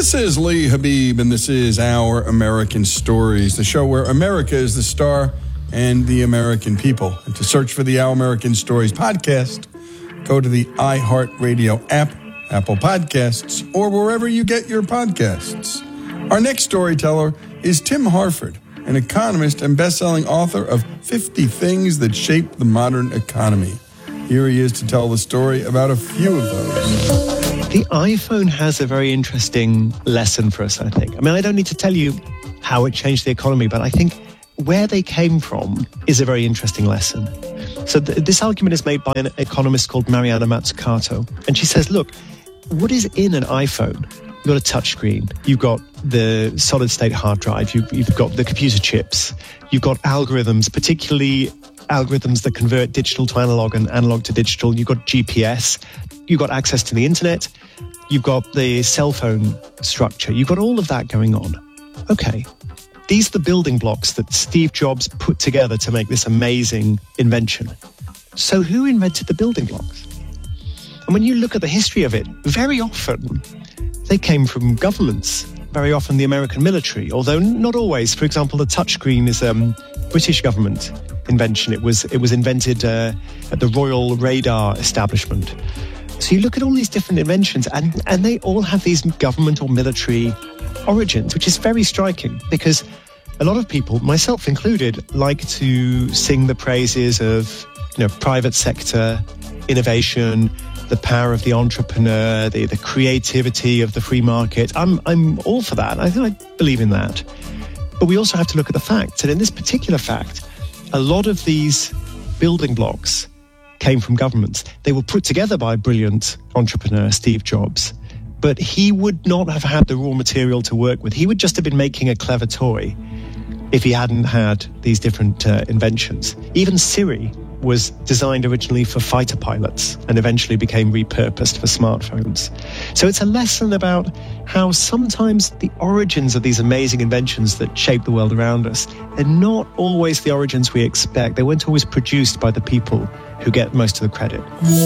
This is Lee Habib, and this is Our American Stories, the show where America is the star and the American people. And to search for the Our American Stories podcast, go to the iHeartRadio app, Apple Podcasts, or wherever you get your podcasts. Our next storyteller is Tim Harford, an economist and best-selling author of 50 Things That Shaped the Modern Economy. Here he is to tell the story about a few of those. The iPhone has a very interesting lesson for us, I think. I mean, I don't need to tell you how it changed the economy, but I think where they came from is a very interesting lesson. So this argument is made by an economist called Mariana Mazzucato. And she says, look, what is in an iPhone? You've got a touchscreen. You've got the solid-state hard drive. You've got the computer chips. You've got algorithms, particularly algorithms that convert digital to analog and analog to digital. You've got GPS. You've got access to the internet. You've got the cell phone structure. You've got all of that going on. Okay. These are the building blocks that Steve Jobs put together to make this amazing invention. So who invented the building blocks? And when you look at the history of it, very often they came from governments, very often the American military, although not always. For example, the touchscreen is a British government invention. It was invented at the Royal Radar Establishment. So you look at all these different inventions and they all have these government or military origins, which is very striking because a lot of people, myself included, like to sing the praises of, private sector innovation, the power of the entrepreneur, the creativity of the free market. I'm all for that. I believe in that. But we also have to look at the facts. And in this particular fact, a lot of these building blocks came from governments. They were put together by a brilliant entrepreneur, Steve Jobs. But he would not have had the raw material to work with. He would just have been making a clever toy if he hadn't had these different inventions. Even Siri was designed originally for fighter pilots and eventually became repurposed for smartphones. So it's a lesson about how sometimes the origins of these amazing inventions that shape the world around us are not always the origins we expect. They weren't always produced by the people who get most of the credit.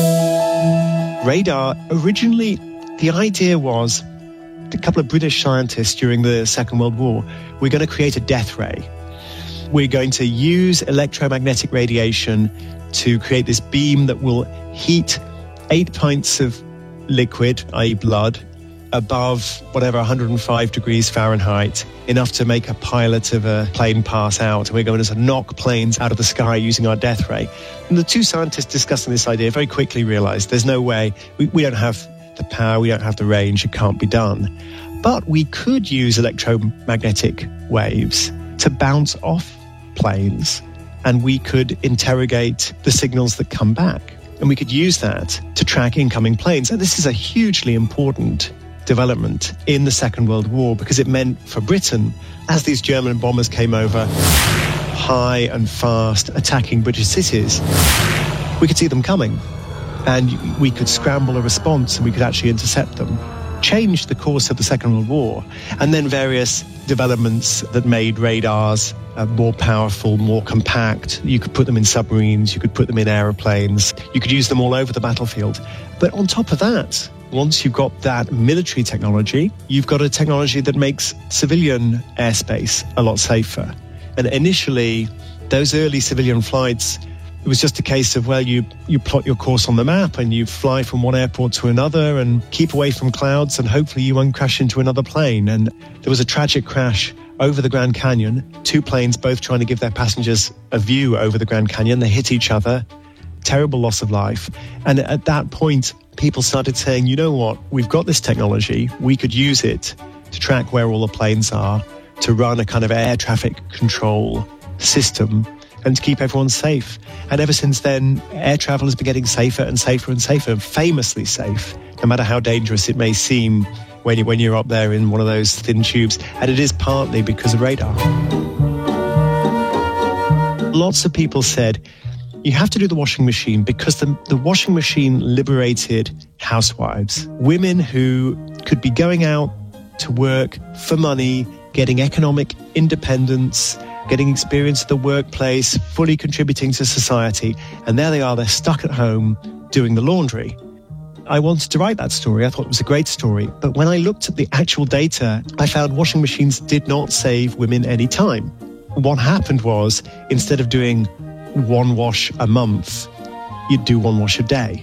Radar, originally, the idea was a couple of British scientists during the Second World War, we're going to create a death ray. We're going to use electromagnetic radiation to create this beam that will heat 8 pints of liquid, i.e. blood, above whatever 105 degrees Fahrenheit, enough to make a pilot of a plane pass out. And we're going to knock planes out of the sky using our death ray. And the two scientists discussing this idea very quickly realized there's no way, we don't have the power, we don't have the range, it can't be done. But we could use electromagnetic waves to bounce off planes, and we could interrogate the signals that come back. And we could use that to track incoming planes. And this is a hugely important development in the Second World War because it meant for Britain, as these German bombers came over high and fast, attacking British cities, we could see them coming. And we could scramble a response and we could actually intercept them. Changed the course of the Second World War. And then various developments that made radars more powerful, more compact. You could put them in submarines, you could put them in aeroplanes, you could use them all over the battlefield. But on top of that, once you've got that military technology, you've got a technology that makes civilian airspace a lot safer. And initially, those early civilian flights, it was just a case of, well, you plot your course on the map and you fly from one airport to another and keep away from clouds and hopefully you won't crash into another plane. And there was a tragic crash over the Grand Canyon, two planes both trying to give their passengers a view over the Grand Canyon. They hit each other, terrible loss of life. And at that point, people started saying, you know what, we've got this technology, we could use it to track where all the planes are, to run a kind of air traffic control system and to keep everyone safe. And ever since then, air travel has been getting safer and safer and safer, famously safe, no matter how dangerous it may seem when you're up there in one of those thin tubes. And it is partly because of radar. Lots of people said, you have to do the washing machine because the washing machine liberated housewives, women who could be going out to work for money, getting economic independence, getting experience at the workplace, fully contributing to society. And there they are, they're stuck at home doing the laundry. I wanted to write that story. I thought it was a great story. But when I looked at the actual data, I found washing machines did not save women any time. What happened was, instead of doing one wash a month, you'd do one wash a day.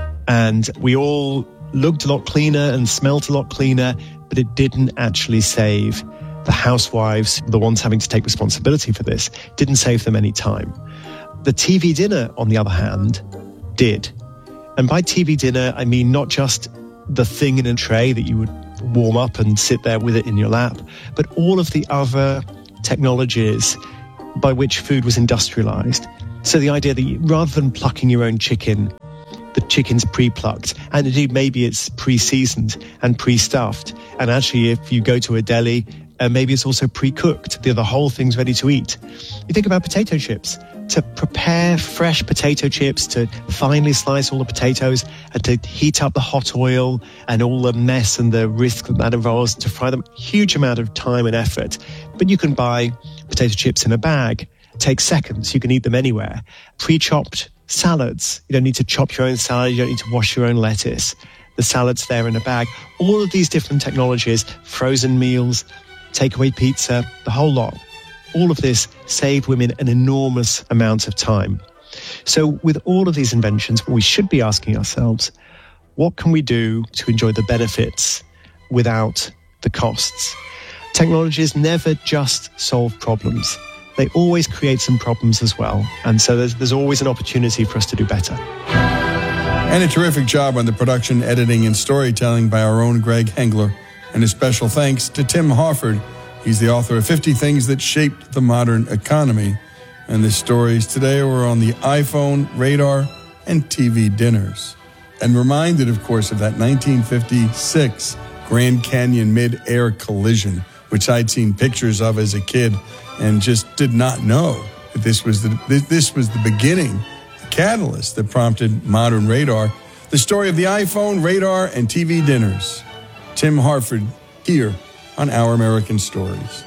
And we all looked a lot cleaner and smelt a lot cleaner, but it didn't actually save the housewives, the ones having to take responsibility for this, didn't save them any time. The TV dinner, on the other hand, did. And by TV dinner, I mean not just the thing in a tray that you would warm up and sit there with it in your lap, but all of the other technologies by which food was industrialized. So the idea that rather than plucking your own chicken, the chicken's pre-plucked, and indeed maybe it's pre-seasoned and pre-stuffed. And actually, if you go to a deli, maybe it's also pre-cooked. The whole thing's ready to eat. You think about potato chips. To prepare fresh potato chips, to finely slice all the potatoes and to heat up the hot oil and all the mess and the risk that involves to fry them, huge amount of time and effort. But you can buy potato chips in a bag. It takes seconds. You can eat them anywhere. Pre-chopped salads. You don't need to chop your own salad. You don't need to wash your own lettuce. The salad's there in a bag. All of these different technologies, frozen meals, takeaway pizza, the whole lot. All of this saved women an enormous amount of time. So with all of these inventions, we should be asking ourselves, what can we do to enjoy the benefits without the costs? Technologies never just solve problems. They always create some problems as well. And so there's always an opportunity for us to do better. And a terrific job on the production, editing, and storytelling by our own Greg Hengler. And a special thanks to Tim Harford. He's the author of 50 Things That Shaped the Modern Economy. And the stories today were on the iPhone, radar, and TV dinners. And reminded, of course, of that 1956 Grand Canyon mid-air collision, which I'd seen pictures of as a kid and just did not know that this was the beginning, the catalyst that prompted modern radar. The story of the iPhone, radar, and TV dinners. Tim Harford here on Our American Stories.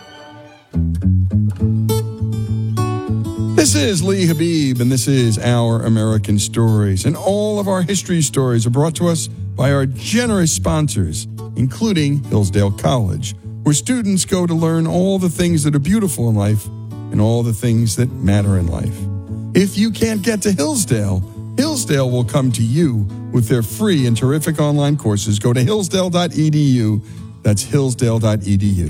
This is Lee Habib, and this is Our American Stories. And all of our history stories are brought to us by our generous sponsors, including Hillsdale College, where students go to learn all the things that are beautiful in life and all the things that matter in life. If you can't get to Hillsdale, Hillsdale will come to you with their free and terrific online courses. Go to hillsdale.edu. That's hillsdale.edu.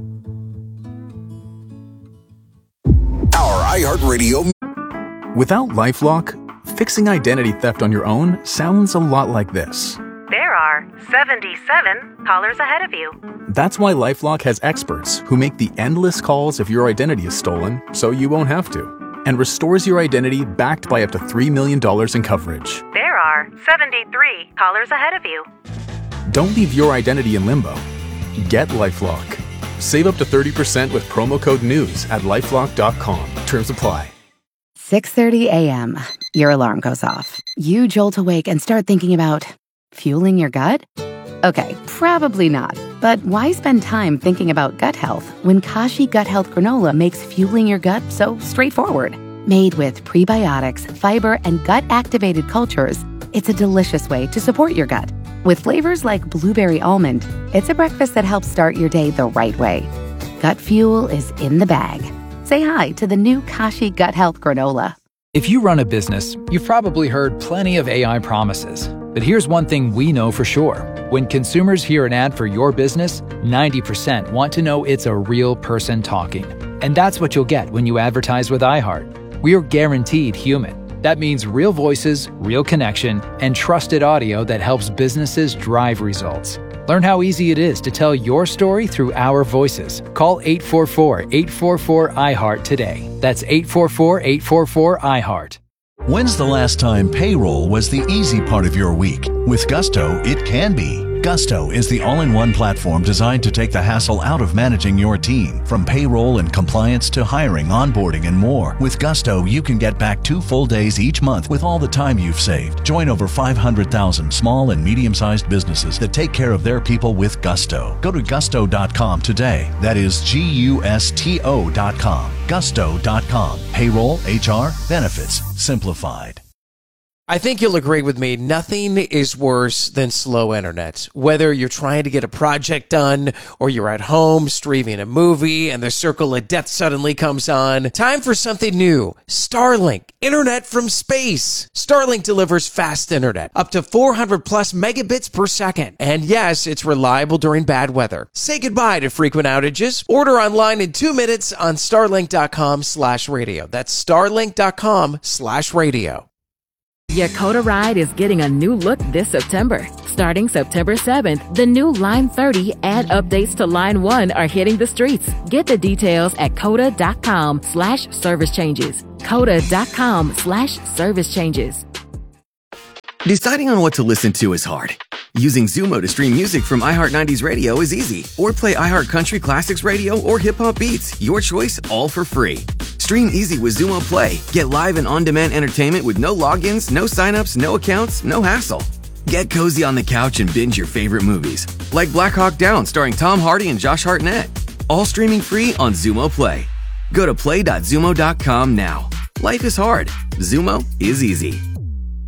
Our iHeartRadio. Without LifeLock, fixing identity theft on your own sounds a lot like this. There are 77 callers ahead of you. That's why LifeLock has experts who make the endless calls if your identity is stolen, so you won't have to, and restores your identity backed by up to $3 million in coverage. There are 73 callers ahead of you. Don't leave your identity in limbo. Get LifeLock. Save up to 30% with promo code NEWS at LifeLock.com. Terms apply. 6:30 a.m. Your alarm goes off. You jolt awake and start thinking about fueling your gut? Okay, probably not. But why spend time thinking about gut health when Kashi Gut Health Granola makes fueling your gut so straightforward? Made with prebiotics, fiber, and gut-activated cultures, it's a delicious way to support your gut. With flavors like blueberry almond, it's a breakfast that helps start your day the right way. Gut fuel is in the bag. Say hi to the new Kashi Gut Health Granola. If you run a business, you've probably heard plenty of AI promises. But here's one thing we know for sure. When consumers hear an ad for your business, 90% want to know it's a real person talking. And that's what you'll get when you advertise with iHeart. We are guaranteed human. That means real voices, real connection, and trusted audio that helps businesses drive results. Learn how easy it is to tell your story through our voices. Call 844-844-iHeart today. That's 844-844-iHeart. When's the last time payroll was the easy part of your week? With Gusto, it can be. Gusto is the all-in-one platform designed to take the hassle out of managing your team. From payroll and compliance to hiring, onboarding, and more. With Gusto, you can get back 2 full days each month with all the time you've saved. Join over 500,000 small and medium-sized businesses that take care of their people with Gusto. Go to gusto.com today. That is Gusto.com. Gusto.com. Payroll, HR, benefits, simplified. I think you'll agree with me. Nothing is worse than slow internet. Whether you're trying to get a project done or you're at home streaming a movie and the circle of death suddenly comes on. Time for something new. Starlink. Internet from space. Starlink delivers fast internet, up to 400 plus megabits per second. And yes, it's reliable during bad weather. Say goodbye to frequent outages. Order online in 2 minutes on starlink.com/radio. That's starlink.com/radio. Your Coda ride is getting a new look this September. Starting September 7th, the new Line 30 and updates to Line 1 are hitting the streets. Get the details at coda.com/service changes. coda.com/service changes. Deciding on what to listen to is hard. Using Zumo to stream music from iHeart 90s Radio is easy. Or play iHeart Country Classics Radio or Hip Hop Beats. Your choice, all for free. Stream easy with Zumo Play. Get live and on-demand entertainment with no logins, no signups, no accounts, no hassle. Get cozy on the couch and binge your favorite movies. Like Black Hawk Down starring Tom Hardy and Josh Hartnett. All streaming free on Zumo Play. Go to play.zumo.com now. Life is hard. Zumo is easy.